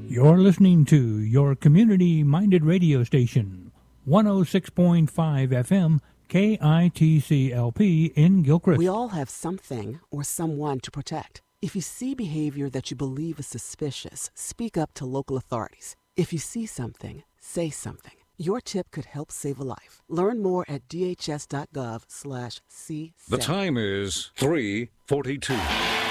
You're listening to your community-minded radio station, 106.5 FM, KITCLP in Gilchrist. We all have something or someone to protect. If you see behavior that you believe is suspicious, speak up to local authorities. If you see something, say something. Your tip could help save a life. Learn more at dhs.gov/c7. The time is 3:42.